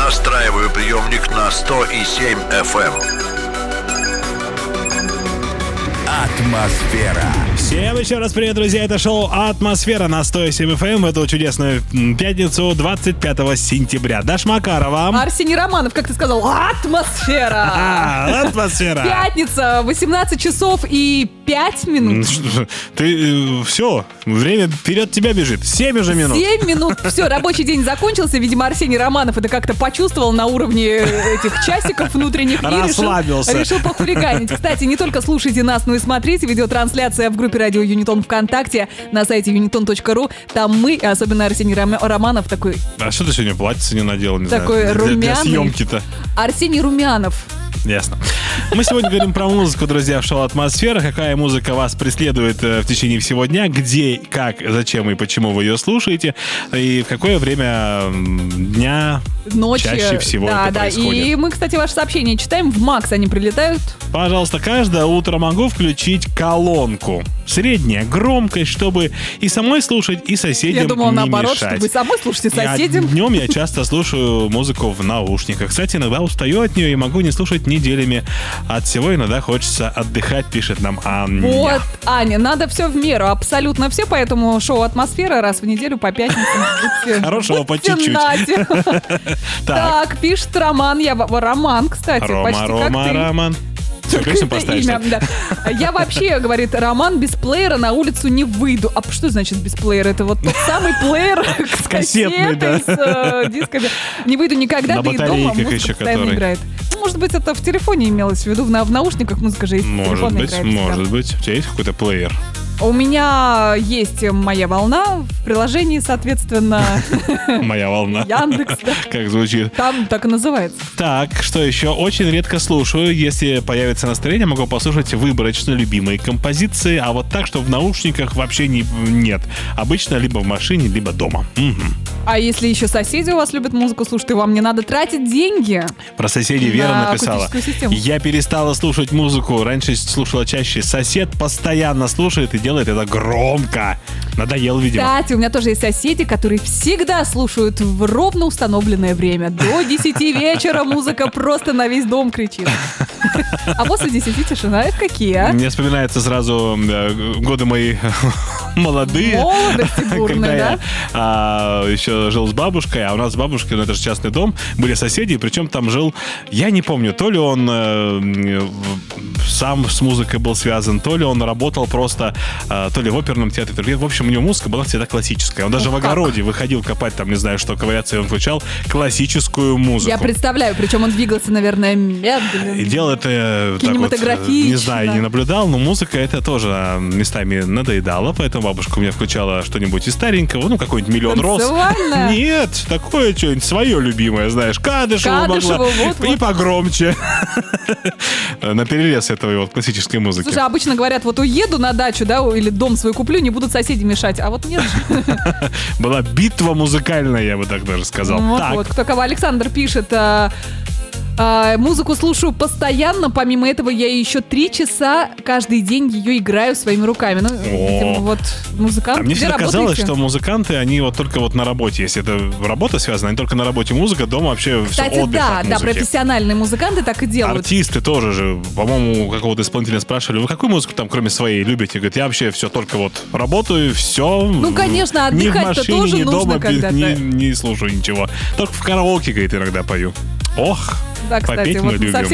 Настраиваю приемник на 100,7 FM. Атмосфера. Всем еще раз привет, друзья. Это шоу «Атмосфера» на 107 FM в эту чудесную пятницу 25 сентября. Даша Макарова. Арсений Романов, как ты сказал, атмосфера. Атмосфера. Пятница, 18 часов и 5 минут. Ты все, время вперед тебя бежит. 7 уже минут. 7 минут. Все, рабочий день закончился. Видимо, Арсений Романов это как-то почувствовал на уровне этих часиков внутренних. Расслабился. Решил похулиганить. Кстати, не только слушайте нас, но и смотрите. Видеотрансляция в группе радио Юнитон ВКонтакте на сайте uniton.ru. Там мы, особенно Арсений Романов такой... А что ты сегодня платьице не надела? Не такой знаю, румяный. для съемки-то. Арсений Румянов. Ясно. Мы сегодня говорим про музыку, друзья, в шоу «Атмосфера». Какая музыка вас преследует в течение всего дня, где, как, зачем и почему вы ее слушаете, и в какое время дня ночи, чаще всего это происходит. И мы, кстати, ваши сообщения читаем. В МАКС они прилетают. Пожалуйста, каждое утро могу включить колонку. Средняя громкость, чтобы и самой слушать, и соседям Я думала, не наоборот, мешать. чтобы самой слушать и соседям. Днем я часто слушаю музыку в наушниках. Кстати, иногда устаю от нее и могу не слушать неделями. От всего иногда хочется отдыхать, пишет нам Аня. Вот, Аня, надо все в меру, абсолютно все, поэтому шоу «Атмосфера» раз в неделю по пятницам. Хорошего по чуть-чуть. Так, пишет Роман, Роман, кстати, почти как ты. Роман. Все, песню поставишь. Да. Я вообще, говорит Роман, без плеера на улицу не выйду. А что значит без плеера? Это вот тот самый плеер с кассетный, да. с дисками. Не выйду никогда, да и дома музыка еще, постоянно играет. Ну, может быть, это в телефоне имелось в виду, в наушниках музыка же есть. Может быть. У тебя есть какой-то плеер? У меня есть «Моя волна» в приложении, соответственно. «Моя волна». Яндекс, да. Как звучит. Там так и называется. Так, что еще? Очень редко слушаю. Если появится настроение, могу послушать выборочно любимые композиции. А вот так, что в наушниках вообще нет. Обычно либо в машине, либо дома. Угу. А если еще соседи у вас любят музыку слушать, и вам не надо тратить деньги? Про соседей Вера написала. Я перестала слушать музыку. Раньше слушала чаще. Сосед постоянно слушает и делает это громко. Надоел, видимо. Кстати, у меня тоже есть соседи, которые всегда слушают в ровно установленное время. До 10 вечера музыка просто на весь дом кричит. А после 10 тишина. Это какие, а? Мне вспоминаются сразу годы мои молодые. Молодости бурной, да? Я еще жил с бабушкой, а у нас с бабушкой, это же частный дом, были соседи, причем там жил, я не помню, то ли он сам с музыкой был связан, то ли он работал просто, то ли в оперном театре, то ли, в общем, у него музыка была всегда классическая. Он даже в огороде выходил копать, там, не знаю, что, ковыряться, и он включал классическую музыку. Я представляю, причем он двигался, наверное, медленно. И делал это так вот, кинематографично. Не знаю, не наблюдал, но музыка это тоже местами надоедала, поэтому бабушка у меня включала что-нибудь из старенького, ну, какой-нибудь «Миллион роз». Нет, такое что-нибудь свое любимое, знаешь, Кадышеву могла. Вот. И погромче. Наперерез этой вот классической музыки. Слушай, обычно говорят, вот уеду на дачу, да, или дом свой куплю, не будут соседи мешать, а вот нет. Была битва музыкальная, я бы так даже сказал. Вот, кто кого. Александр пишет... музыку слушаю постоянно. Помимо этого, я еще 3 часа каждый день ее играю своими руками. Ну, видимо, вот музыканты. А мне всегда казалось, что музыканты, они вот только вот на работе. Если это работа связана, они только на работе музыка, дома вообще кстати, все отдых от музыки. Да, профессиональные музыканты так и делают. Артисты тоже же, по-моему, какого-то исполнителя спрашивали, вы какую музыку там, кроме своей, любите? Говорит, я вообще все только вот работаю, все. Ну, конечно, отдыхать-то тоже нужно когда-то. Не слушаю ничего. Только в караоке, говорит, иногда пою. Ох, да, кстати, попеть вот мы любим.